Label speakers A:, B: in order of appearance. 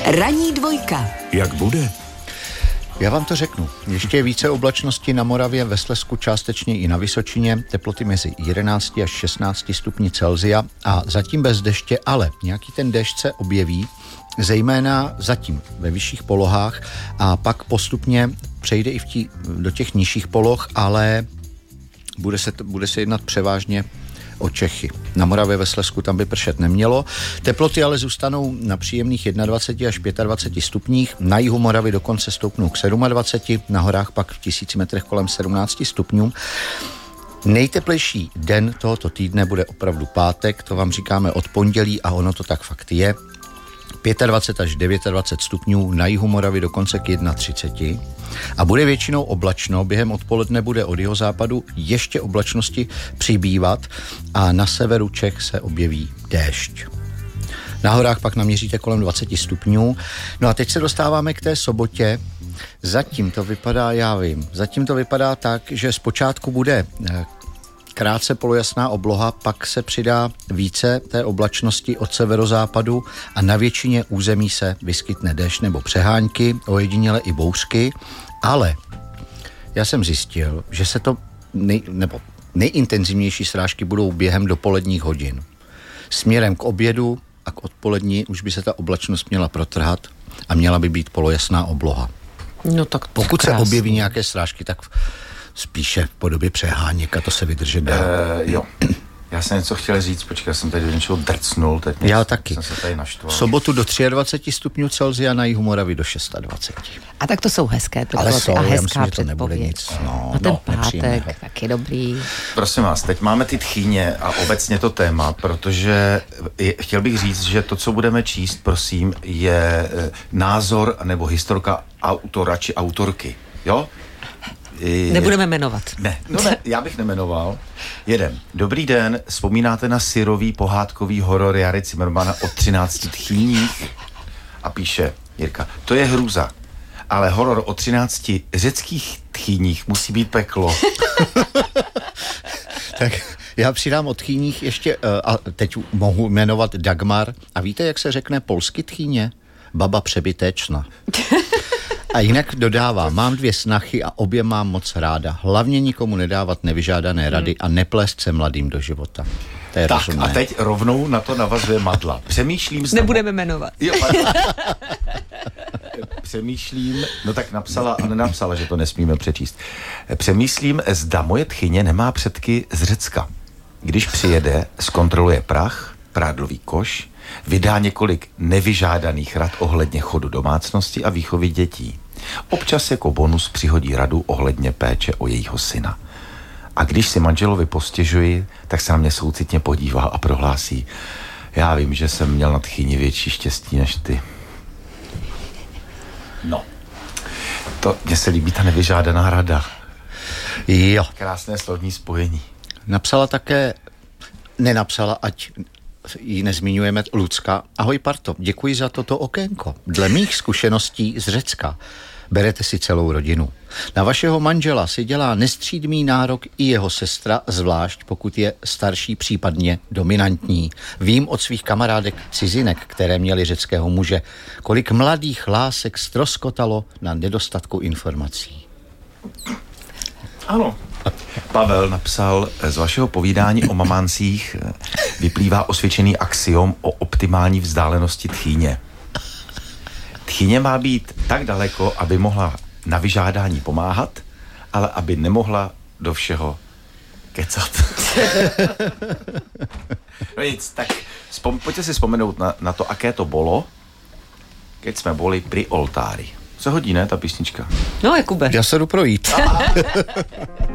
A: Ranní dvojka.
B: Jak bude?
C: Já vám to řeknu. Ještě více oblačnosti na Moravě, ve Slezsku, částečně i na Vysočině, teploty mezi 11 až 16 stupni Celsia a zatím bez deště, ale nějaký ten déšť se objeví, zejména zatím ve vyšších polohách a pak postupně přejde i do těch nižších poloh, ale bude se jednat převážně o Čechy. Na Moravě, ve Slezsku tam by pršet nemělo. Teploty ale zůstanou na příjemných 21 až 25 stupních. Na jihu Moravy dokonce stoupnou k 27, na horách pak v 1000 metrech kolem 17 stupňů. Nejteplejší den tohoto týdne bude opravdu pátek, to vám říkáme od pondělí a ono to tak fakt je. 25 až 29 stupňů, na jihu Moravy dokonce k 31 a bude většinou oblačno, během odpoledne bude od jihozápadu ještě oblačnosti přibývat a na severu Čech se objeví déšť. Na horách pak naměříte kolem 20 stupňů. No a teď se dostáváme k té sobotě. Zatím to vypadá tak, že zpočátku bude krátce polojasná obloha, pak se přidá více té oblačnosti od severozápadu a na většině území se vyskytne déšť nebo přehánky, ojediněle i bouřky, ale já jsem zjistil, že se to nejintenzivnější srážky budou během dopoledních hodin. Směrem k obědu a k odpolední už by se ta oblačnost měla protrhat a měla by být polojasná obloha.
A: No tak
C: pokud se objeví nějaké srážky, tak spíše v podobě přeháněk a to se vydržet dá.
B: Jo. Já jsem něco chtěl říct, počkej, jsem tady do něčeho drcnul.
C: Já taky.
B: Jsem se tady naštval.
C: V sobotu do 23 stupňů Celsia, na jihu Moravy do 26.
A: A tak to jsou hezké teploty a hezká předpověď. A ten pátek taky dobrý.
B: Prosím vás, teď máme ty tchýně a obecně to téma, protože chtěl bych říct, že to, co budeme číst, prosím, je názor nebo historka autora či autorky. Jo?
A: Nebudeme jmenovat.
B: Ne, já bych nemenoval. Jeden. Dobrý den, vzpomínáte na syrový pohádkový horor Jary Cimrmana o 13 tchýních? A píše Jirka, to je hrůza, ale horor o 13 řeckých tchýních musí být peklo.
C: Tak já přidám o tchýních ještě, a teď mohu jmenovat Dagmar. A víte, jak se řekne polsky tchýně? Baba přebytečna. A jinak dodává, mám 2 snachy a obě mám moc ráda. Hlavně nikomu nedávat nevyžádané rady a neplést se mladým do života. To je rozumné.
B: A teď rovnou na to navazuje Madla. Přemýšlím...
A: Nebudeme jmenovat.
B: Jo, přemýšlím, no tak napsala a nenapsala, že to nesmíme přečíst. Přemýšlím, zda moje tchyně nemá předky z Řecka. Když přijede, zkontroluje prach, prádlový koš, vydá několik nevyžádaných rad ohledně chodu domácnosti a výchovy dětí. Občas jako bonus přihodí radu ohledně péče o jejího syna. A když si manželovi postěžuji, tak se na mě soucitně podívá a prohlásí, já vím, že jsem měl na tchýni větší štěstí než ty. No, to mně se líbí ta nevyžádaná rada.
C: Jo.
B: Krásné slovní spojení.
C: Napsala také, nenapsala, ať ji nezmiňujeme, Lucka. Ahoj Parto, děkuji za toto okénko. Dle mých zkušeností z Řecka berete si celou rodinu. Na vašeho manžela si dělá nestřídmý nárok i jeho sestra, zvlášť pokud je starší, případně dominantní. Vím od svých kamarádek cizinek, které měly řeckého muže, kolik mladých lásek ztroskotalo na nedostatku informací.
B: Ano. Pavel napsal, z vašeho povídání o mamáncích vyplývá osvědčený axiom o optimální vzdálenosti tchýně. Tchýně má být tak daleko, aby mohla na vyžádání pomáhat, ale aby nemohla do všeho kecat. No nic, tak pojďte si vzpomenout na to, aké to bylo, keď jsme boli pri oltári. Se hodí, ne, ta písnička?
A: No, Jakube.
C: Já se jdu projít.